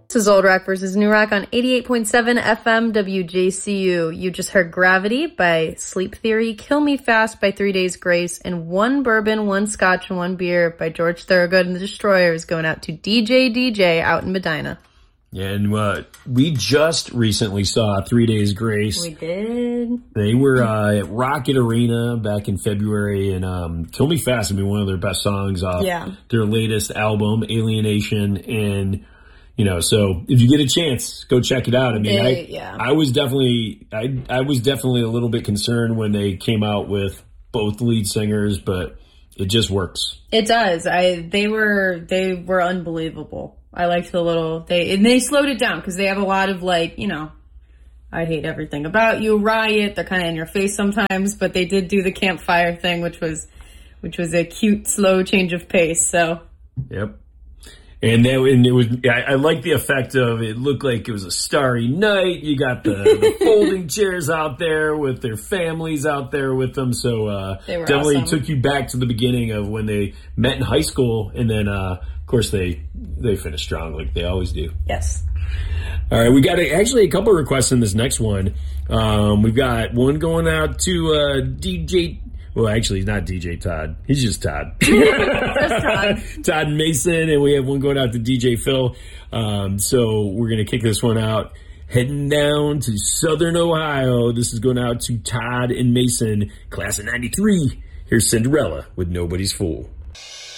This is Old Rock versus New Rock on 88.7 FM WJCU. You just heard Gravity by Sleep Theory, Kill Me Fast by 3 Days Grace, and One Bourbon, One Scotch, and One Beer by George Thorogood and the Destroyers going out to DJ out in Medina. Yeah, and we just recently saw 3 Days Grace. We did. They were at Rocket Arena back in February, and Kill Me Fast would be one of their best songs off their latest album, Alienation, and so if you get a chance, go check it out. I mean, I was definitely a little bit concerned when they came out with both lead singers, but it just works. It does. They were unbelievable. I liked they slowed it down because they have a lot of I Hate Everything About You, Riot. They're kind of in your face sometimes, but they did do the campfire thing, which was a cute, slow change of pace. So. Yep. And it was. I like the effect of it. Looked like it was a starry night. You got the folding chairs out there with their families out there with them. So definitely awesome. Took you back to the beginning of when they met in high school, and then of course they finished strong like they always do. Yes. All right, we got actually a couple of requests in this next one. We've got one going out to DJ. Well, actually, he's not DJ Todd. He's just Todd. Just Todd. Todd Mason, and we have one going out to DJ Phil. So we're going to kick this one out. Heading down to Southern Ohio. This is going out to Todd and Mason, class of 93. Here's Cinderella with Nobody's Fool.